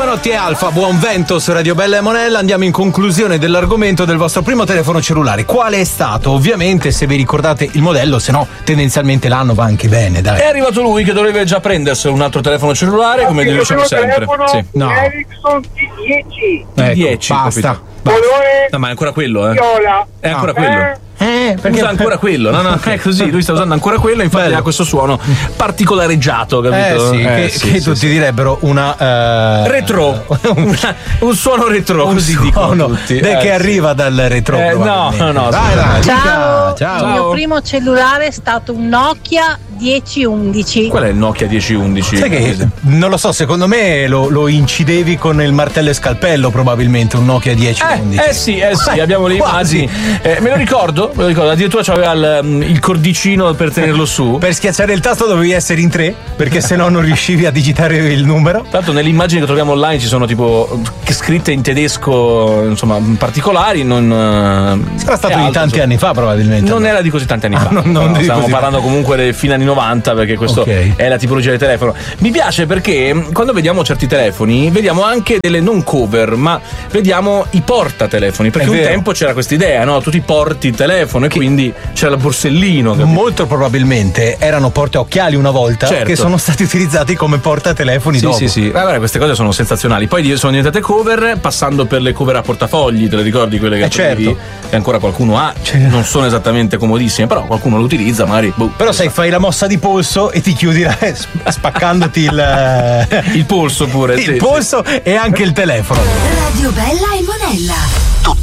Giovanotti e Alfa, buon vento su Radio Bella e Monella. Andiamo in conclusione dell'argomento del vostro primo telefono cellulare. Quale è stato? Ovviamente, se vi ricordate il modello, se no tendenzialmente l'anno va anche bene, dai. È arrivato lui che dovrebbe già prendersi un altro telefono cellulare, come gli diciamo sempre. Sì. No. Ericsson T10. T10, basta. Colore No, ma è ancora quello, viola. È ancora quello. Perché Usa ancora quello, no, è così, lui sta usando ancora quello, infatti ha questo suono particolareggiato, capito? Che tutti direbbero una retro, un suono retro, così dicono tutti. Che arriva dal retro. No. Vai, ciao. Ciao. Il mio primo cellulare è stato un Nokia 1011. Qual è il Nokia 1011? Sai che non lo so, secondo me lo incidevi con il martello e scalpello, probabilmente un Nokia 1011. Sì, abbiamo le immagini. Me lo ricordo, addirittura c'aveva il cordicino per tenerlo su. Per schiacciare il tasto dovevi essere in 3, perché sennò non riuscivi a digitare il numero. Tra l'altro nelle immagini che troviamo online ci sono tipo scritte in tedesco, insomma, particolari. Sarà stato di tanti anni fa, probabilmente. Non era di così tanti anni fa. Non stiamo parlando comunque dei fine anni 90, perché questo è la tipologia di telefono. Mi piace perché quando vediamo certi telefoni vediamo anche delle non cover, ma vediamo i portatelefoni, perché un tempo c'era questa idea, no? Tu ti porti il telefono e quindi c'era il borsellino, capito? Molto probabilmente erano portaocchiali una volta, che sono stati utilizzati come portatelefoni dopo. Sì. Vabbè, queste cose sono sensazionali. Poi sono diventate cover, passando per le cover a portafogli, te le ricordi quelle che certo. Che ancora qualcuno ha? Non sono esattamente comodissime, però qualcuno lo utilizza, magari. Però sai, fai la mossa di polso e ti chiudi spaccandoti il polso pure. Il polso e anche il telefono. Radio Bella e Monella.